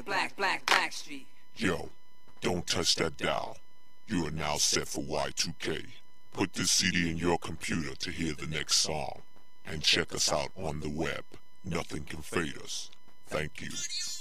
Black Street. Yo, don't touch that dial. You are now set for Y2K. Put this CD in your computer to hear the next song. And check us out on the web. Nothing can fade us. Thank you.